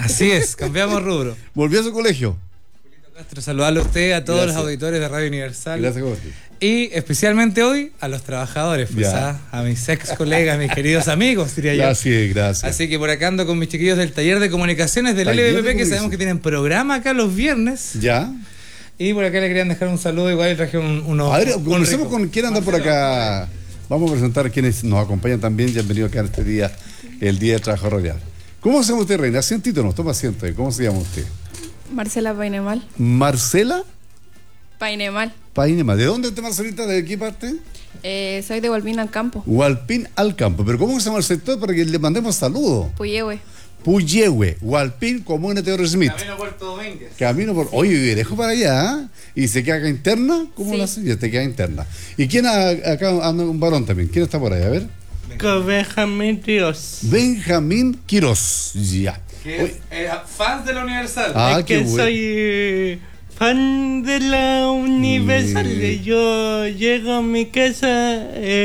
Así es, cambiamos rubro. ¿Volvió a su colegio? Castro, saludarlo a usted, a todos Gracias. los auditores de Radio Universal. Gracias, Jorge. Y especialmente hoy a los trabajadores, pues, a mis ex colegas, mis queridos amigos, diría yo. Gracias. Así que por acá ando con mis chiquillos del taller de comunicaciones del LBPP, que sabemos que tienen programa acá los viernes. Ya. Y por acá le querían dejar un saludo, igual traje unos. A ver, comencemos con quién anda por acá. Vamos a presentar a quienes nos acompañan también y han venido acá en este día, el Día del Trabajo Radial. ¿Cómo se llama usted, Reina? Asientito, no, toma asiento. ¿Cómo se llama usted? Marcela Painemal. ¿Marcela? Painemal. Painemal. ¿De dónde está Marcelita? ¿De qué parte? Soy de Hualpín al Campo. Hualpín al Campo. ¿Pero cómo se llama el sector para que le mandemos saludos? Puyehue. Puyehue, Hualpín, Comuna de Teodoro Smith. Camino Puerto Domínguez. Camino por. Oye, lejos para allá, ¿eh? ¿Y se queda acá interna? ¿Cómo Sí. lo hace? Ya te queda interna. ¿Y quién acá anda un varón también? ¿Quién está por ahí? A ver. Con Benjamín Ríos. Benjamín Quirós. Ya. Que es fans de la Universal. Ah, Es qué que bueno. soy fan de la Universal. Yo llego a mi casa,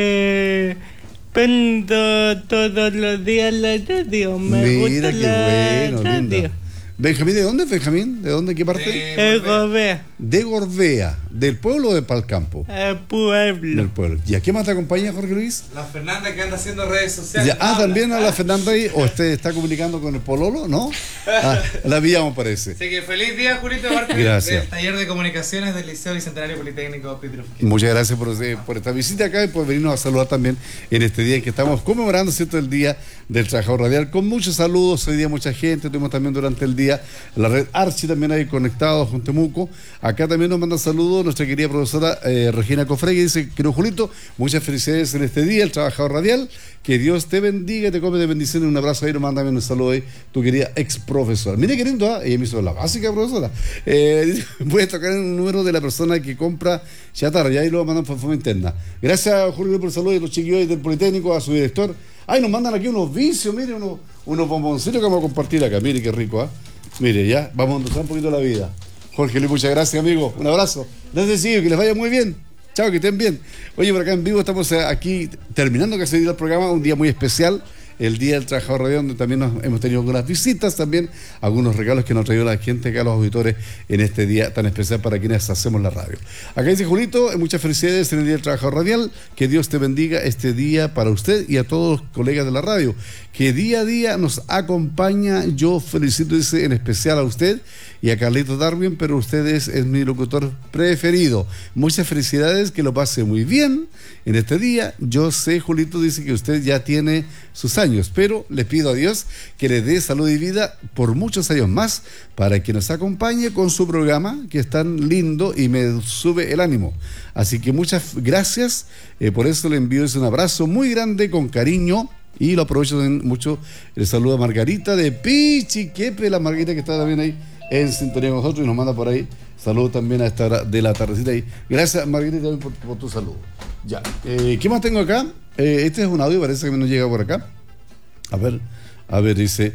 prendo todos los días la radio. Me gusta Qué la bueno, radio. lindo. Benjamín, ¿de dónde, Benjamín? ¿De dónde? ¿Qué parte? Gobea, De Gorbea. ¿Del pueblo o de Palcampo? pueblo. Del pueblo. ¿Y a qué más te acompaña, Jorge Luis? La Fernanda que anda haciendo redes sociales. Ya, también a la Fernanda ahí. ¿O usted está comunicando con el Pololo? ¿No? La pillamos, parece. Así que feliz día, Julito, parte Gracias. del taller de comunicaciones del Liceo Bicentenario Politécnico Pitrufquén. Muchas gracias por esta visita acá y por venirnos a saludar también en este día en que estamos conmemorando, ¿cierto?, el Día del Trabajador Radial, con muchos saludos. Hoy día mucha gente, tuvimos también durante el día la red Archi también ahí conectados con Temuco. Acá también nos manda saludos nuestra querida profesora Regina Cofré, que dice: querido Julito, muchas felicidades en este día, el Trabajador Radial, que Dios te bendiga y te come de bendiciones. Un abrazo ahí, nos manda también un saludo ahí tu querida ex profesora. Mire qué lindo, ella me hizo la básica, profesora. Voy a tocar el número de la persona que compra chatarra, y ahí lo mandan por forma interna. Gracias, Julio, por el saludo, y los chiquillos del Politécnico, a su director. Ay, nos mandan aquí unos vicios, mire, unos bomboncitos que vamos a compartir acá. Mire qué rico, ¿ah? Mire, ya, vamos a endulzar un poquito la vida. Jorge Luis, muchas gracias, amigo. Un abrazo. Gracias, que les vaya muy bien. Chao, que estén bien. Oye, por acá en vivo estamos aquí terminando que se dio el programa, un día muy especial, el Día del Trabajador Radial, donde también hemos tenido algunas visitas, también algunos regalos que nos ha traído la gente acá, los auditores, en este día tan especial para quienes hacemos la radio. Acá dice Julito, muchas felicidades en el Día del Trabajador Radial, que Dios te bendiga este día para usted y a todos los colegas de la radio, que día a día nos acompaña. Yo felicito, dice, en especial a usted y a Carlito Darwin, pero usted es mi locutor preferido. Muchas felicidades, que lo pase muy bien en este día. Yo sé, Julito, dice que usted ya tiene sus años, pero le pido a Dios que le dé salud y vida por muchos años más para que nos acompañe con su programa, que es tan lindo y me sube el ánimo. Así que muchas gracias, por eso le envío un abrazo muy grande, con cariño. Y lo aprovecho mucho, el saludo a Margarita de Pichiquepe, la Margarita que está también ahí en sintonía con nosotros y nos manda por ahí saludos también a esta hora de la tardecita ahí. Gracias, Margarita, también por tu saludo. Ya, ¿qué más tengo acá? Este es un audio, parece que me nos llega por acá. A ver, dice,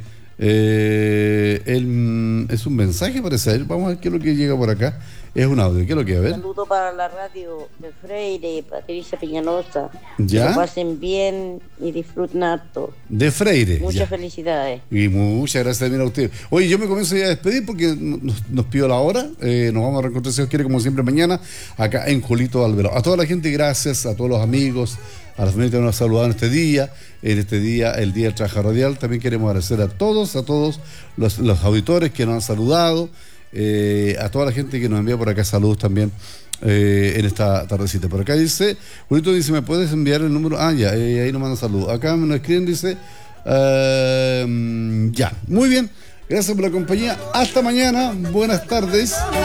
es un mensaje, parece. A ver, vamos a ver qué es lo que llega por acá. Es un audio, ¿qué es lo que? A ver. Saludo para la radio de Freire, Patricia Peñalosa. ¿Ya? Que lo pasen bien y disfruten harto. De Freire. Muchas ya. Felicidades. Y muchas gracias también a usted. Oye, yo me comienzo ya a despedir porque nos pido la hora. Nos vamos a reencontrar, si Dios quiere, como siempre, mañana, acá en Julito Alberó. A toda la gente, gracias, a todos los amigos, a la familia que nos ha saludado en este día, el Día del Trabajador Radial. También queremos agradecer a todos los auditores que nos han saludado, a toda la gente que nos envía por acá saludos también en esta tardecita. Por acá dice, Julito dice, ¿me puedes enviar el número? Ya, ahí nos manda saludos. Acá me lo escriben, dice, ya, muy bien, gracias por la compañía, hasta mañana, buenas tardes.